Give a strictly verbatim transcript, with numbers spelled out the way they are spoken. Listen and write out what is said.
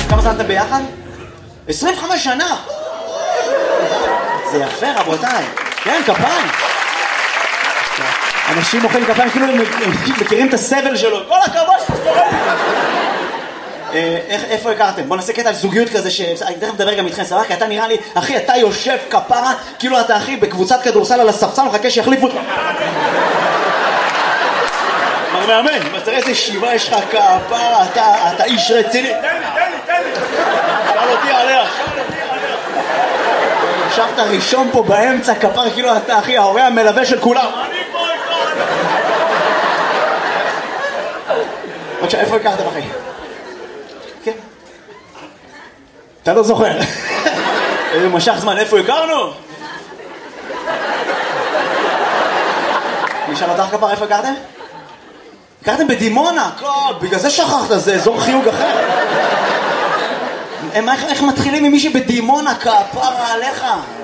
כמה זמן אתם ביחד? עשרים וחמש שנה! זה יפה רבותיי. כן, כפיים. אנשים מוחאים כפיים כאילו הם מכירים את הסבל שלו. כל הכבוד שתסתובב. איפה הכרתם? בוא נעשה קטע על זוגיות כזה שאני תכף מדבר גם איתכם, סבבה? כי אתה נראה לי, אחי, אתה יושב כפרה, כאילו אתה אחי בקבוצת כדורסל על הספסל, מחכה שיחליפו אותך. מר מאמן, תראה איזה שיבה יש לך כפרה, אתה איש רציני. תן לי, תן לי, תן לי. שאל אותי עליה. ישבת ראשון פה באמצע, כפרה, כאילו אתה אחי, ההורה המלווה של כולם. אני פה איתו. בבקשה, איפה הכרתם אחי? כן. אתה לא זוכר. איזה משך זמן, איפה הכרנו? נשאל אותך כפר, איפה הכרתם? הכרתם בדימונה, בגלל זה שכחת, זה אזור חיוג אחר. איך מתחילים עם מישהי בדימונה, כפרה עליך?